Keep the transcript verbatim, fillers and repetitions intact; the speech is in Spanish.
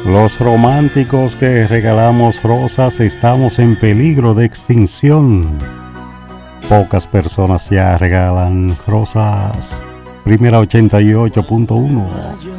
Los románticos que regalamos rosas estamos en peligro de extinción. Pocas personas ya regalan rosas. Primera ochenta y ocho punto uno.